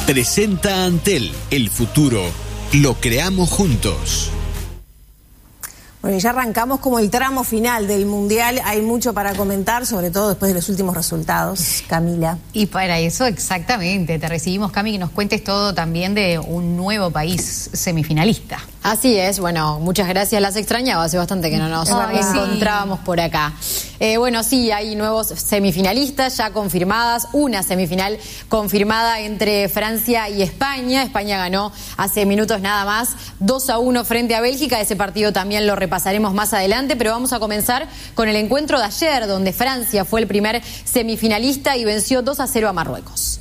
Presenta Antel, el futuro lo creamos juntos. Bueno, y ya arrancamos como el tramo final del Mundial. Hay mucho para comentar, sobre todo después de los últimos resultados, Camila. Y para eso, exactamente, te recibimos, Cami, que nos cuentes todo también de un nuevo país semifinalista. Así es, bueno, muchas gracias, las extrañaba, hace bastante que no nos encontrábamos por acá. Bueno, sí, hay nuevos semifinalistas ya confirmadas, una semifinal confirmada entre Francia y España. España ganó hace minutos nada más 2-1 frente a Bélgica. Ese partido también lo repasaremos más adelante, pero vamos a comenzar con el encuentro de ayer, donde Francia fue el primer semifinalista y venció 2-0 a Marruecos.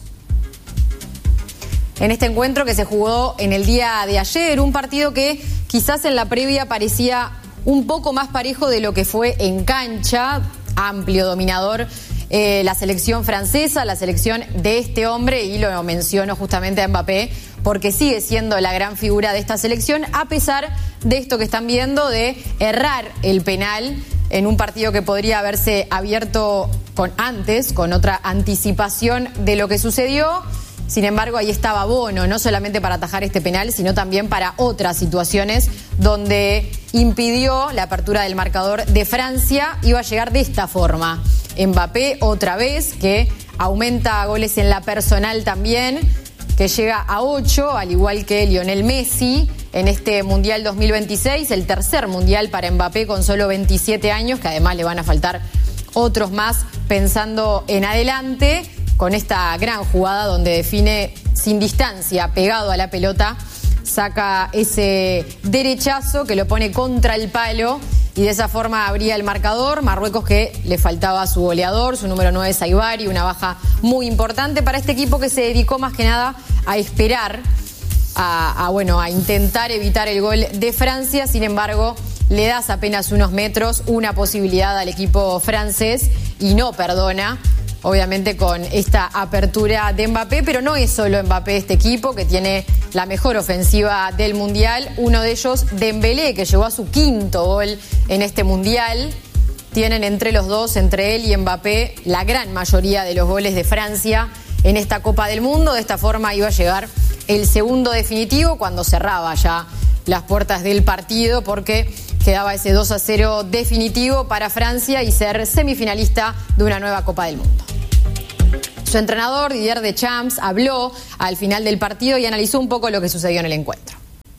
En este encuentro que se jugó en el día de ayer, un partido que quizás en la previa parecía un poco más parejo de lo que fue en cancha, amplio, dominador, la selección francesa, la selección de este hombre, y lo menciono justamente a Mbappé, porque sigue siendo la gran figura de esta selección, a pesar de esto que están viendo, de errar el penal en un partido que podría haberse abierto con otra anticipación de lo que sucedió. Sin embargo, ahí estaba Bono, no solamente para atajar este penal, sino también para otras situaciones donde impidió la apertura del marcador de Francia. Iba a llegar de esta forma. Mbappé otra vez, que aumenta goles en la personal también, que llega a 8, al igual que Lionel Messi en este Mundial 2026, el tercer Mundial para Mbappé con solo 27 años, que además le van a faltar otros más pensando en adelante, con esta gran jugada donde define sin distancia, pegado a la pelota, saca ese derechazo que lo pone contra el palo y de esa forma abría el marcador. Marruecos, que le faltaba su goleador, su número 9 Saibari, una baja muy importante para este equipo que se dedicó más que nada a esperar, a intentar evitar el gol de Francia. Sin embargo, le das apenas unos metros, una posibilidad al equipo francés y no perdona. Obviamente con esta apertura de Mbappé, pero no es solo Mbappé este equipo, que tiene la mejor ofensiva del Mundial. Uno de ellos, Dembélé, que llegó a su 5º gol en este Mundial. Tienen entre los dos, entre él y Mbappé, la gran mayoría de los goles de Francia en esta Copa del Mundo. De esta forma iba a llegar el segundo definitivo, cuando cerraba ya las puertas del partido, porque quedaba ese 2-0 definitivo para Francia y ser semifinalista de una nueva Copa del Mundo. Su entrenador, Didier Deschamps, habló al final del partido y analizó un poco lo que sucedió en el encuentro.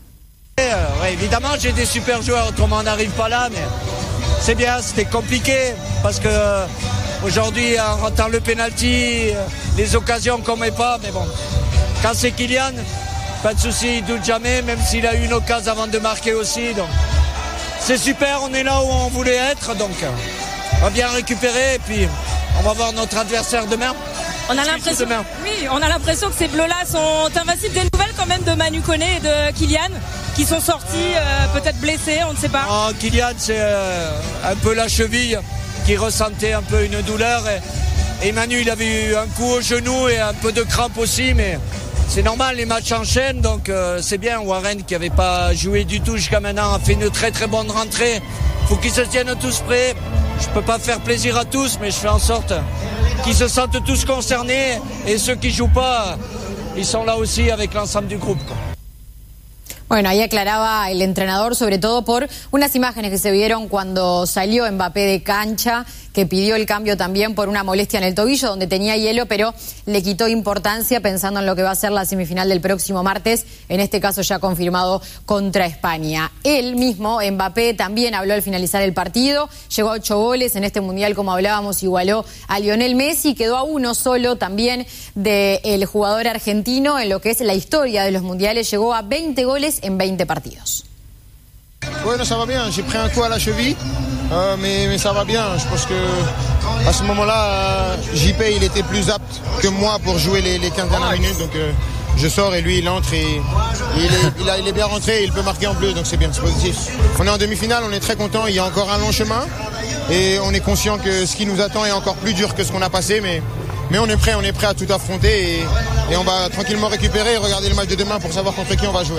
Évidemment, j'ai des super joueurs, autrement on n'arrive pas là, mais c'est bien, c'était compliqué parce que aujourd'hui, en ratant le penalty, les occasions qu'on met pas, mais bon, quand c'est Kylian, pas de souci, il doute jamais, même s'il a eu une occasion avant de marquer aussi, donc c'est super, on est là où on voulait être, donc on va bien récupérer et puis on va voir notre adversaire demain. On a l'impression que ces bleus-là sont invincibles. Des nouvelles quand même de Manu Koné et de Kylian qui sont sortis, peut-être blessés, on ne sait pas. Oh, Kylian, c'est un peu la cheville qui ressentait un peu une douleur. Et Manu, il avait eu un coup au genou et un peu de crampe aussi, mais c'est normal, les matchs enchaînent, donc c'est bien. Warren, qui n'avait pas joué du tout jusqu'à maintenant, a fait une très très bonne rentrée. Il faut qu'ils se tiennent tous prêts. Je ne peux pas faire plaisir à tous, mais je fais en sorte qu'ils se sentent tous concernés. Et ceux qui ne jouent pas, ils sont là aussi avec l'ensemble du groupe, quoi. Bueno, ahí aclaraba el entrenador, sobre todo por unas imágenes que se vieron cuando salió Mbappé de cancha, que pidió el cambio también por una molestia en el tobillo, donde tenía hielo, pero le quitó importancia pensando en lo que va a ser la semifinal del próximo martes, en este caso ya confirmado contra España. Él mismo, Mbappé, también habló al finalizar el partido, llegó a 8 goles en este Mundial, como hablábamos, igualó a Lionel Messi, quedó a 1 solo también del jugador argentino en lo que es la historia de los Mundiales, llegó a 20 goles en 20 partidos. Ouais, ça va bien. J'ai pris un coup à la cheville, mais ça va bien. Je pense que à ce moment-là, JP il était plus apte que moi pour jouer les 15 dernières minutes. Donc je sors et lui il entre et il est bien rentré. Et il peut marquer en bleu, donc c'est bien, c'est positif. On est en demi-finale, on est très content. Il y a encore un long chemin et on est conscient que ce qui nous attend est encore plus dur que ce qu'on a passé, mais on est prêt à tout affronter et on va tranquillement récupérer et regarder le match de demain pour savoir contre qui on va jouer.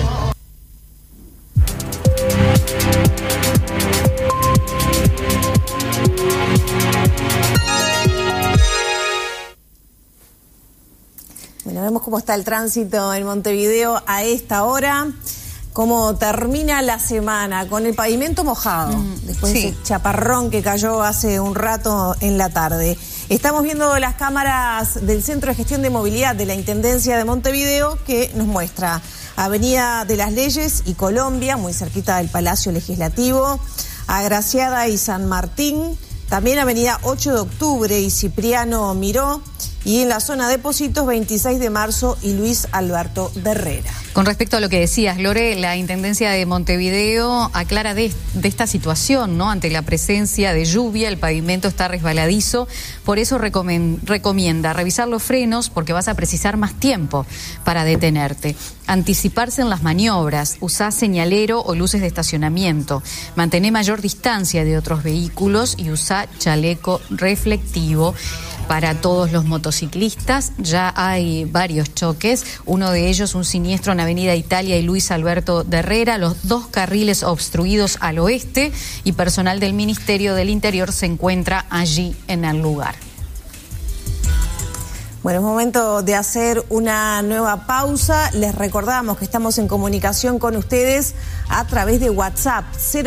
Bueno, vemos cómo está el tránsito en Montevideo a esta hora, cómo termina la semana con el pavimento mojado, después de ese chaparrón que cayó hace un rato en la tarde. Estamos viendo las cámaras del Centro de Gestión de Movilidad de la Intendencia de Montevideo que nos muestra Avenida de las Leyes y Colombia, muy cerquita del Palacio Legislativo, Agraciada y San Martín, también Avenida 8 de Octubre y Cipriano Miró, y en la zona de Pocitos, 26 de marzo y Luis Alberto de Herrera. Con respecto a lo que decías, Lore, la Intendencia de Montevideo aclara de esta situación, ¿no? Ante la presencia de lluvia, el pavimento está resbaladizo, por eso recomienda revisar los frenos porque vas a precisar más tiempo para detenerte. Anticiparse en las maniobras, usar señalero o luces de estacionamiento, mantener mayor distancia de otros vehículos y usar chaleco reflectivo. Para todos los motociclistas ya hay varios choques, uno de ellos un siniestro en Avenida Italia y Luis Alberto de Herrera, los dos carriles obstruidos al oeste y personal del Ministerio del Interior se encuentra allí en el lugar. Bueno, es momento de hacer una nueva pausa. Les recordamos que estamos en comunicación con ustedes a través de WhatsApp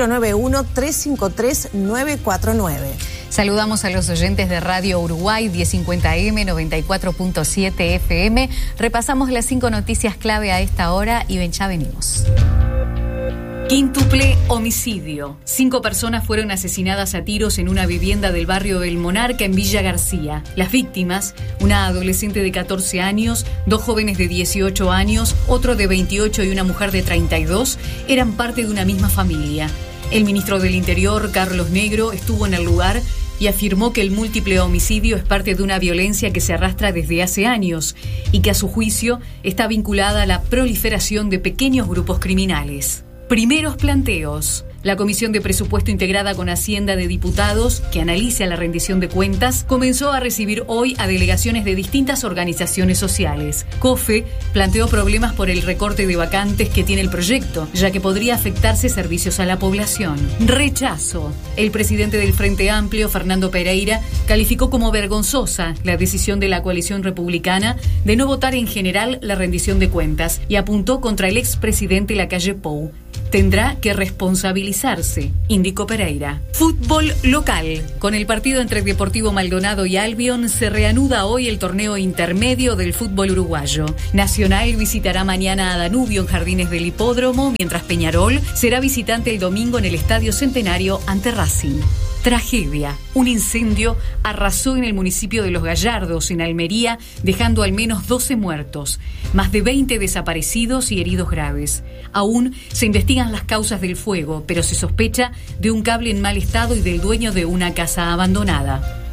091-353-949. Saludamos a los oyentes de Radio Uruguay 1050M, 94.7 FM. Repasamos las 5 noticias clave a esta hora y ya venimos. Quíntuple homicidio. 5 personas fueron asesinadas a tiros en una vivienda del barrio del Monarca en Villa García. Las víctimas, una adolescente de 14 años, 2 jóvenes de 18 años, otro de 28 y una mujer de 32, eran parte de una misma familia. El ministro del Interior, Carlos Negro, estuvo en el lugar y afirmó que el múltiple homicidio es parte de una violencia que se arrastra desde hace años y que a su juicio está vinculada a la proliferación de pequeños grupos criminales. Primeros planteos. La Comisión de Presupuesto integrada con Hacienda de Diputados, que analiza la rendición de cuentas, comenzó a recibir hoy a delegaciones de distintas organizaciones sociales. COFE planteó problemas por el recorte de vacantes que tiene el proyecto, ya que podría afectarse servicios a la población. Rechazo. El presidente del Frente Amplio, Fernando Pereira, calificó como vergonzosa la decisión de la coalición republicana de no votar en general la rendición de cuentas y apuntó contra el expresidente Lacalle Pou. Tendrá que responsabilizarse, indicó Pereira. Fútbol local. Con el partido entre Deportivo Maldonado y Albion se reanuda hoy el torneo intermedio del fútbol uruguayo. Nacional visitará mañana a Danubio en Jardines del Hipódromo, mientras Peñarol será visitante el domingo en el Estadio Centenario ante Racing. Tragedia. Un incendio arrasó en el municipio de Los Gallardos, en Almería, dejando al menos 12 muertos, más de 20 desaparecidos y heridos graves. Aún se investigan las causas del fuego, pero se sospecha de un cable en mal estado y del dueño de una casa abandonada.